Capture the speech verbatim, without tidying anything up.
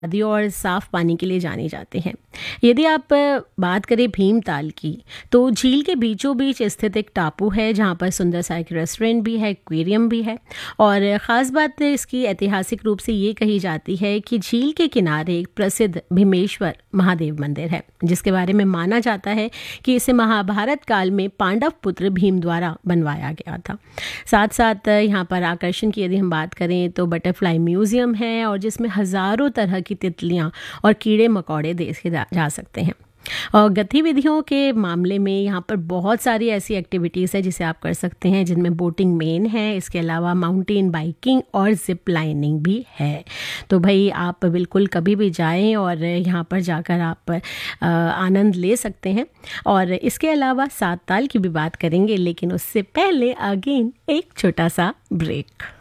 नदी और साफ़ पानी के लिए जाने जाते हैं। यदि आप बात करें भीमताल की, तो झील के बीचों बीच स्थित एक टापू है जहाँ पर सुंदर सा एक रेस्टोरेंट भी है, एक्वेरियम भी है। और ख़ास बात इसकी ऐतिहासिक रूप से ये कही जाती है कि झील के किनारे एक प्रसिद्ध भीमेश्वर महादेव मंदिर है, जिसके बारे में माना जाता है कि इसे महाभारत काल में पांडव पुत्र भीम द्वारा बनवाया गया था। साथ साथ यहाँ पर आकर्षण की यदि हम बात करें तो बटरफ्लाई म्यूज़ियम है, और जिसमें हज़ारों तरह की तितलियाँ और कीड़े मकोड़े देखे जा जा सकते हैं। और गतिविधियों के मामले में यहाँ पर बहुत सारी ऐसी एक्टिविटीज़ है जिसे आप कर सकते हैं, जिनमें बोटिंग मेन है, इसके अलावा माउंटेन बाइकिंग और जिप लाइनिंग भी है। तो भाई आप बिल्कुल कभी भी जाएं और यहाँ पर जाकर आप आ, आनंद ले सकते हैं। और इसके अलावा सात ताल की भी बात करेंगे, लेकिन उससे पहले अगेन एक छोटा सा ब्रेक।